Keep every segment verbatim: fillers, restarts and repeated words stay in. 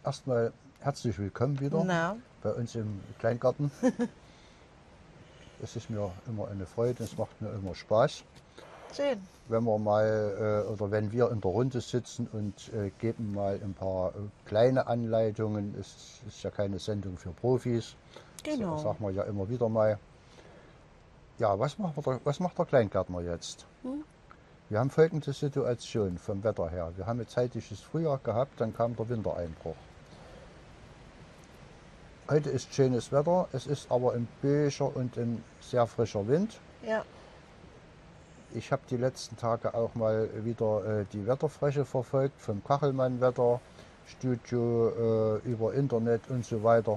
erstmal herzlich willkommen wieder Na, bei uns im Kleingarten. Es ist mir immer eine Freude, es macht mir immer Spaß, schön. wenn wir mal äh, oder wenn wir in der Runde sitzen und äh, geben mal ein paar äh, kleine Anleitungen. Es ist ja keine Sendung für Profis, so, Genau. sagen wir ja immer wieder mal. Ja, was macht der, was macht der Kleingärtner jetzt? Hm? Wir haben folgende Situation vom Wetter her. Wir haben ein zeitliches Frühjahr gehabt, dann kam der Wintereinbruch. Heute ist schönes Wetter, es ist aber ein böiger und ein sehr frischer Wind. Ja, Ich habe die letzten Tage auch mal wieder äh, die Wetterfläche verfolgt, vom Kachelmann Wetter, Studio, äh, über Internet und so weiter.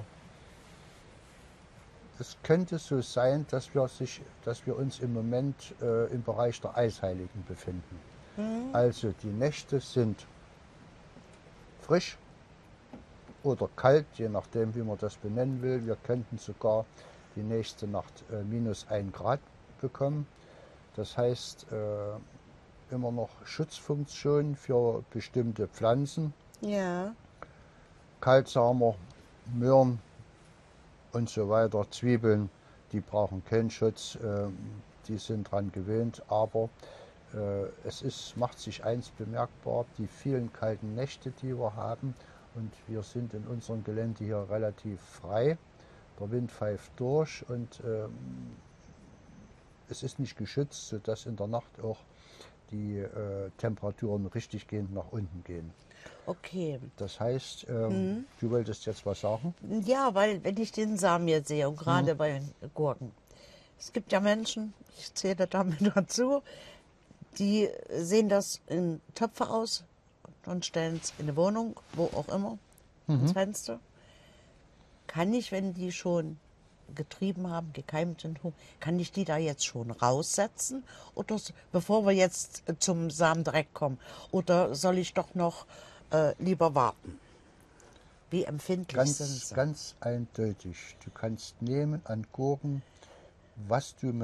Es könnte so sein, dass wir, sich, dass wir uns im Moment äh, im Bereich der Eisheiligen befinden. Also die Nächte sind frisch oder kalt, je nachdem, wie man das benennen will. Wir könnten sogar die nächste Nacht äh, minus ein Grad bekommen. Das heißt, äh, immer noch Schutzfunktion für bestimmte Pflanzen, ja, Kaltsamer, Möhren und so weiter, Zwiebeln, die brauchen keinen Schutz, äh, die sind dran gewöhnt, aber äh, es ist, macht sich eins bemerkbar, die vielen kalten Nächte, die wir haben, und wir sind in unserem Gelände hier relativ frei. Der Wind pfeift durch und ähm, es ist nicht geschützt, sodass in der Nacht auch die äh, Temperaturen richtiggehend nach unten gehen. okay. Das heißt, ähm, du wolltest jetzt was sagen? Ja, weil wenn ich den Samen jetzt sehe und Hm. gerade bei den Gurken, es gibt ja Menschen, ich zähle damit dazu, die sehen das in Töpfe aus und stellen es in eine Wohnung, wo auch immer, ins Fenster. Kann ich, wenn die schon getrieben haben, gekeimt sind, kann ich die da jetzt schon raussetzen? Oder s- bevor wir jetzt äh, zum Samendreck kommen? Oder soll ich doch noch äh, lieber warten? Wie empfindlich sind Ganz, sie? ganz eindeutig. Du kannst nehmen an Gurken, was du